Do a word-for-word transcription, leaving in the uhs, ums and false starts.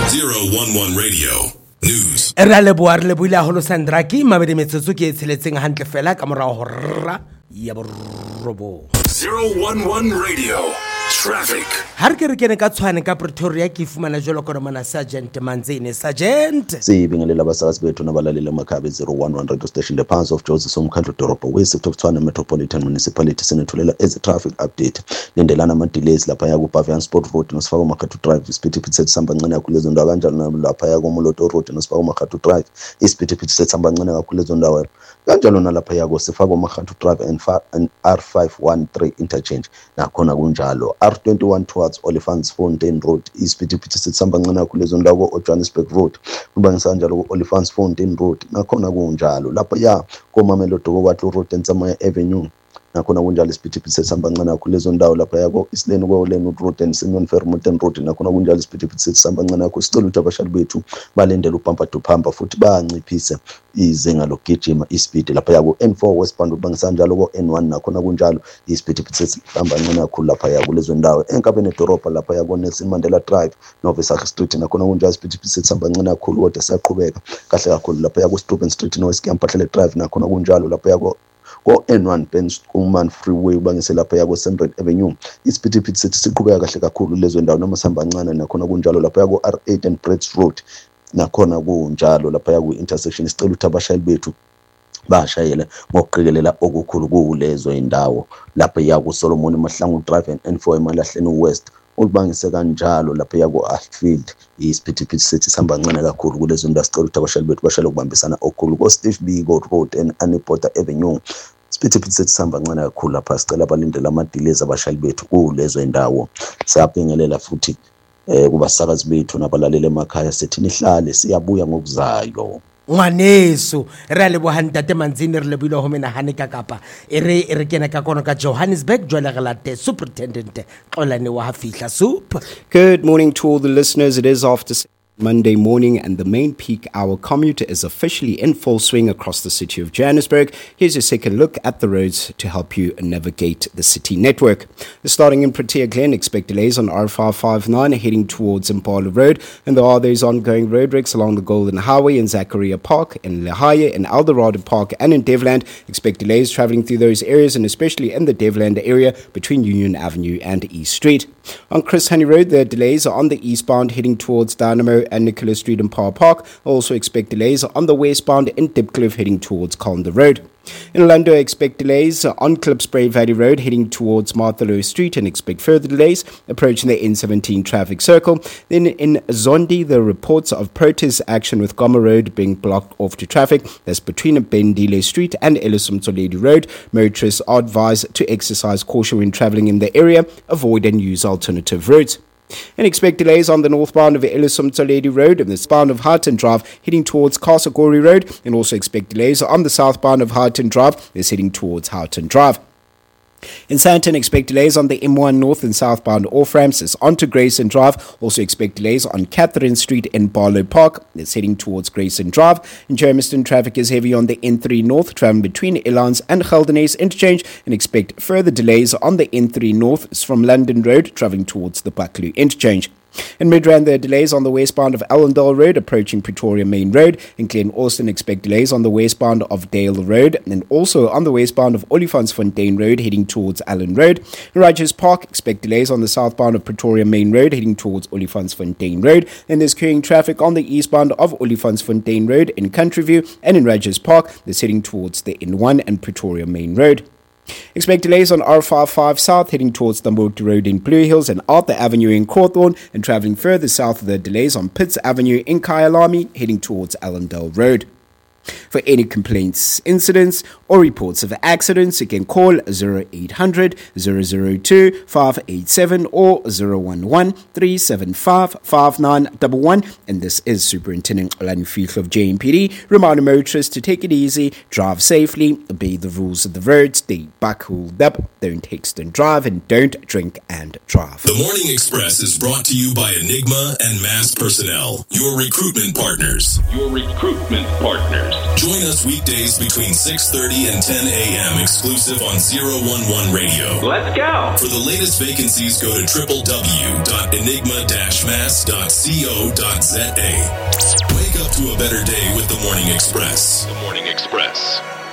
zero one one Radio News. Ra le boa re le buile haholo Sandraki mabedi metsotso ke tsheletseng hantle fela ka morao ho rra ya borobo. zero one one Radio Traffic. Ha re ke re kene ka tshwane ka Pretoria ke fumana jolo ka mana Sergeant Manzini. Sergeant sibingelela abasakazi bethu nabalaleli emakhabe zero one one radio station the Pants of Joseph somkhandlo Doropo West Tshwane Metropolitan Municipality sinethulela as a traffic update. Lindelana ama delays lapha ya ku Pavian Sport Road nosifaka uMakhatho Drive isiphithiphithi sesihamba ncane kakhulu lezo ndawo kanjalo lapha ya ku Moloto Road nosifaka uMakhatho Drive isiphithiphithi sesihamba ncane kakhulu lezo ndawo kanjalo nalapha ya ku sifaka uMakhatho Drive and R five one three interchange nakhona kunjalo R twenty-one towards Olifants Fontaine Road isiphithiphithi sesihamba ncane kakhulu lezo ndawo ku Johannesburg Road kubangisa kanjalo ku Olifants Fontaine Road nakhona kunjalo lapha ya ku Mamelodi Kwatlo Road eNtsamaya Avenue nakhona kunjalo isiphithiphithi sesihamba ncane kakhulu lezo ndawo lapha yako Islane Kwoleni Road and Simeon Vermeulen Road nakhona kunjalo isiphithiphithi sesihamba ncane kakhulu sicela ukuthi abashali bethu balendele ubhampa duphamba futhi banciphise izinga lokugijima ispeed lapha yako N four westbound ubangisa njalo ko N one nakhona kunjalo isiphithiphithi sesihamba ncane kakhulu lapha yako lezo ndawo enkabeni edorobha lapha yako Nelson Mandela Drive Novisa Street nakhona kunjalo isiphithiphithi sesihamba ncane kakhulu kodwa siyaqhubeka kahle kakhulu lapha yako Steuben Street no West Campbell Drive nakhona kunjalo lapha yako ko N one Bench Kuman Freeway ubangise lapha yako Sandred Avenue isiphithiphithi sithi siqhubeka kahle kakhulu lezo ndawo noma sihamba ncane nakhona kunjalo lapha yako R eight and Brits Road nakhona kunjalo lapha yako intersection sicela ukuthi abashayeli bethu bashayela ngokuqikelela okukhulu kulezo indawo lapha yako Solomon Mahlangu Drive and N four eMalahleni West ubangise kanjalo lapha yako Ashfield isiphithiphithi sithi sihamba ncane kakhulu kulezo ndawo sicela ukuthi abashayeli bethu bashayela ukubambisana okukhulu ko Steve Biko Road and Anipota Avenue isiphithiphithi sithi sihamba ncane kakhulu lapha sicela abalindele ama delays abashayeli bethu kulezo indawo siyabingelela futhi eh kubasakazi bethu nabalalele emakhaya sethi nihlale siyabuya ngokuzayo ngwaneso re le bohantate Manzini re le buile ho mena hanika kapa ere re kena ka kono ka Johannesburg jwale re late superintendent Xolani wa hafihla super. Good morning to all the listeners. It is after Monday morning and the main peak hour commute is officially in full swing across the city of Johannesburg. Here's a second look at the roads to help you navigate the city network. Starting in Protea Glen, expect delays on R five five nine heading towards Impala Road, and there are those ongoing road wrecks along the Golden Highway in Zachariah Park, in Lehigh, in Eldorado Park and in Devland. Expect delays travelling through those areas and especially in the Devland area between Union Avenue and East Street. On Chris Honey Road, the delays are on the eastbound heading towards Dynamo and Nicholas Street in Power Park. Also expect delays on the westbound in Dipcliff heading towards Calder Road. In Orlando, expect delays on Klipspray Valley Road heading towards Martha Street and expect further delays approaching the N seventeen traffic circle. Then in Zondi, the reports of protest action with Goma Road being blocked off to traffic. That's between Bendile Street and Ellison Toledi Road. Motorists are advised to exercise caution when travelling in the area, avoid and use alternative routes. And expect delays on the northbound of Ellison Toledi Road and the southbound of Harton Drive heading towards Kasagori Road, and also expect delays on the southbound of Harton Drive that's heading towards Harton Drive. In Sandton, expect delays on the M one north and southbound off ramps is onto Grayson Drive. Also expect delays on Catherine Street in Barlow Park that's heading towards Grayson Drive. In Germiston, traffic is heavy on the N three north traveling between Elans and Geldenhuys interchange, and expect further delays on the N three north from London Road traveling towards the Buccleuch interchange. In Midrand, there are delays on the westbound of Allendale Road approaching Pretoria Main Road. In Glen Austin, expect delays on the westbound of Dale Road and also on the westbound of Olifantsfontein Road heading towards Allen Road. In Rogers Park, expect delays on the southbound of Pretoria Main Road heading towards Olifantsfontein Road. And there's queuing traffic on the eastbound of Olifantsfontein Road in Countryview, and in Rogers Park, that's heading towards the N one and Pretoria Main Road. Expect delays on R five five South heading towards Dumbarton Road in Blue Hills and Arthur Avenue in Cawthorne, and travelling further south of the delays on Pitts Avenue in Kyalami heading towards Allendale Road. For any complaints, incidents or reports of accidents, you can call zero eight hundred, zero zero two, five eight seven or zero one one, three seven five, five nine one one. And this is Superintendent Xolani Fihlo of J M P D reminding motorists to take it easy, drive safely, obey the rules of the road, stay buckled up, don't text and drive, and don't drink and drive. The Morning Express is brought to you by Enigma and Mass Personnel, your recruitment partners. Your recruitment partners. Join us weekdays between six thirty and ten a.m. exclusive on zero one one Radio. Let's go. For the latest vacancies, go to w w w dot enigma dash mass dot co dot z a. Wake up to a better day with the Morning Express. The Morning Express.